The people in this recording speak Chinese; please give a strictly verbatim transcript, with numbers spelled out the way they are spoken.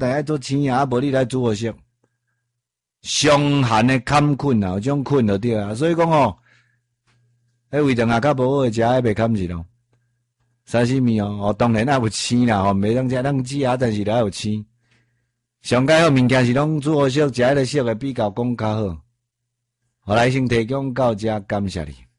大家做青啊，无你来煮好食。上寒的坎困啊，有种困就对啊。所以讲哦，迄胃肠也较无好食，还袂堪是咯。沙西米哦，哦当然也有青啦，吼，袂当食咱煮啊，但是也有青。上介好物件是拢煮好食，食迄个熟的比较讲较好。好，来先提供到这，感谢你。